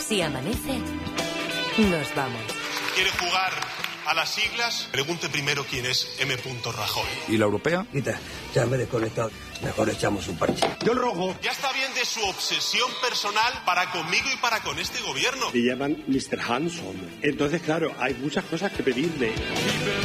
Si amanece, nos vamos. ¿Quiere jugar a las siglas? Pregunte primero quién es M. Rajoy. ¿Y la europea? Quita, ya me he desconectado. Mejor echamos un parche. Yo el rojo. Ya está bien de su obsesión personal para conmigo y para con este gobierno. Le llaman Mr. Hanson. Entonces, claro, hay muchas cosas que pedirle.